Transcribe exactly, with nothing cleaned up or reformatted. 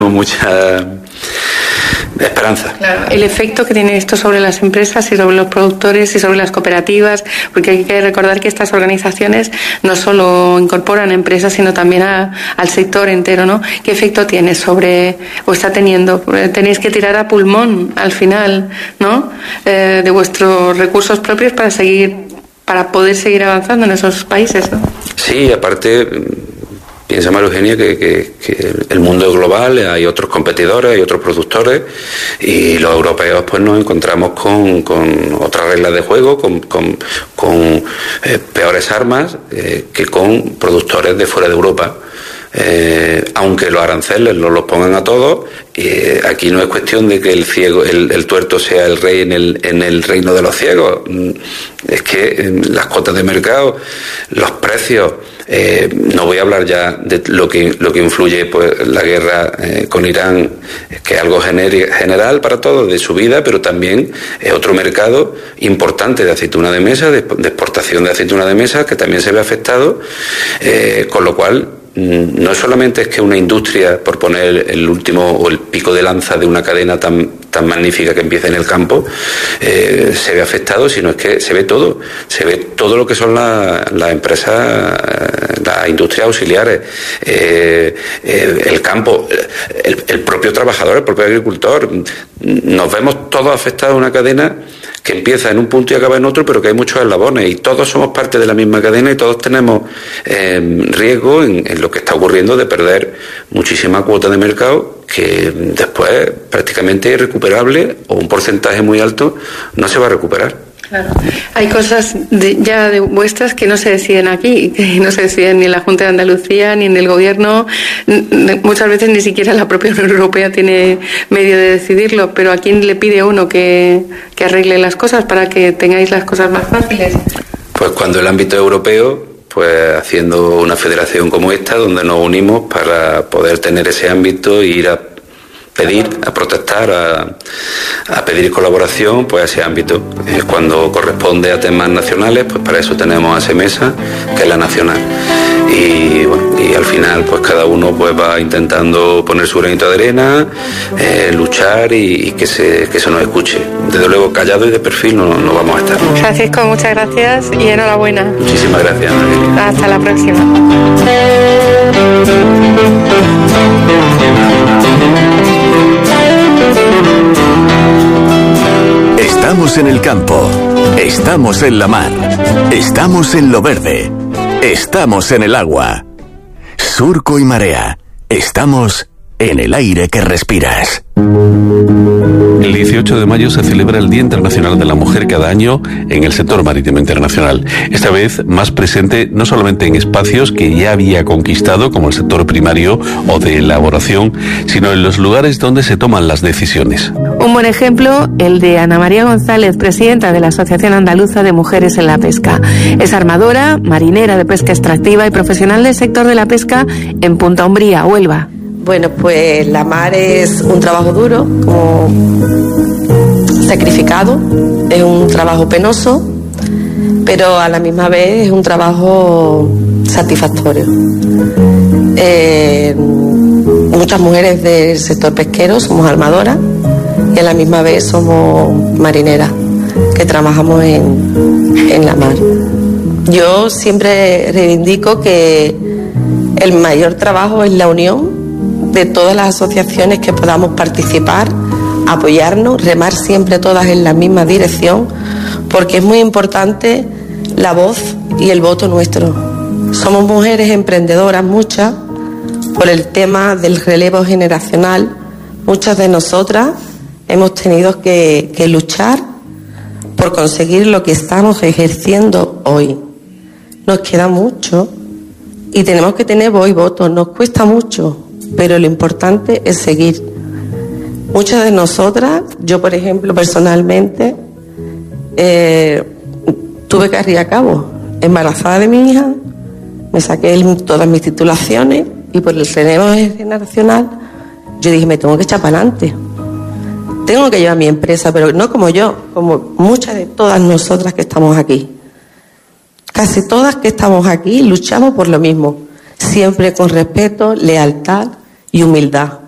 mucha esperanza. Claro, el efecto que tiene esto sobre las empresas y sobre los productores y sobre las cooperativas, porque hay que recordar que estas organizaciones no solo incorporan empresas, sino también a, al sector entero, ¿no? ¿Qué efecto tiene sobre, o está teniendo? Tenéis que tirar a pulmón al final, ¿no? Eh, de vuestros recursos propios para seguir, para poder seguir avanzando en esos países, ¿no? Sí, aparte, piensa María Eugenia que, que, que el mundo es global, hay otros competidores, hay otros productores, y los europeos pues nos encontramos con, con otras reglas de juego, con, con, con eh, peores armas eh, que con productores de fuera de Europa. Eh, aunque los aranceles no los pongan a todos, eh, aquí no es cuestión de que el ciego, el, el tuerto sea el rey en el, en el reino de los ciegos. Es que eh, las cotas de mercado, los precios, eh, no voy a hablar ya de lo que lo que influye pues la guerra eh, con Irán, que es algo gener, general para todos, de subida, pero también es otro mercado importante de aceituna de mesa, de, de exportación de aceituna de mesa, que también se ve afectado, eh, con lo cual no solamente es que una industria, por poner el último o el pico de lanza de una cadena tan, tan magnífica que empieza en el campo, eh, se ve afectado, sino es que se ve todo, se ve todo lo que son las la empresas, las industrias auxiliares, eh, eh, el campo, el, el propio trabajador, el propio agricultor. Nos vemos todos afectados a una cadena que empieza en un punto y acaba en otro, pero que hay muchos eslabones y todos somos parte de la misma cadena y todos tenemos eh, riesgo en, en lo que está ocurriendo de perder muchísima cuota de mercado que después prácticamente es irrecuperable, o un porcentaje muy alto no se va a recuperar. Claro. Hay cosas de, ya de vuestras que no se deciden aquí, que no se deciden ni en la Junta de Andalucía ni en el Gobierno. Muchas veces ni siquiera la propia Unión Europea tiene medio de decidirlo, pero ¿a quién le pide uno que, que arregle las cosas para que tengáis las cosas más fáciles? Pues cuando el ámbito europeo, pues haciendo una federación como esta, donde nos unimos para poder tener ese ámbito e ir a pedir, a protestar, a, a pedir colaboración, pues a ese ámbito. Eh, cuando corresponde a temas nacionales, pues para eso tenemos a SEMESA, que es la nacional. Y bueno, y al final pues cada uno pues va intentando poner su granito de arena, eh, luchar y, y que se que se nos escuche. Desde luego callado y de perfil no, no vamos a estar. Francisco, muchas gracias y enhorabuena. Muchísimas gracias, Angelina. Hasta la próxima. Estamos en el campo, estamos en la mar, estamos en lo verde, estamos en el agua. Surco y Marea, estamos en el aire que respiras. El dieciocho de mayo se celebra el Día Internacional de la Mujer cada año en el sector marítimo internacional. Esta vez más presente no solamente en espacios que ya había conquistado, como el sector primario o de elaboración, sino en los lugares donde se toman las decisiones. Un buen ejemplo, el de Ana María González, presidenta de la Asociación Andaluza de Mujeres en la Pesca. Es armadora, marinera de pesca extractiva y profesional del sector de la pesca en Punta Umbría, Huelva. Bueno, pues la mar es un trabajo duro, como sacrificado, es un trabajo penoso, pero a la misma vez es un trabajo satisfactorio. Eh, muchas mujeres del sector pesquero somos armadoras y a la misma vez somos marineras que trabajamos en, en la mar. Yo siempre reivindico que el mayor trabajo es la unión de todas las asociaciones que podamos participar, apoyarnos, remar siempre todas en la misma dirección, porque es muy importante la voz y el voto nuestro. Somos mujeres emprendedoras, muchas, por el tema del relevo generacional. Muchas de nosotras hemos tenido que, que luchar por conseguir lo que estamos ejerciendo hoy. Nos queda mucho y tenemos que tener voz y voto, nos cuesta mucho, pero lo importante es seguir. Muchas de nosotras, yo por ejemplo personalmente, eh, tuve que arriar a cabo, embarazada de mi hija, me saqué el, todas mis titulaciones y por el relevo generacional yo dije, me tengo que echar para adelante. Tengo que llevar mi empresa, pero no como yo, como muchas de todas nosotras que estamos aquí. Casi todas que estamos aquí luchamos por lo mismo, siempre con respeto, lealtad y humildad.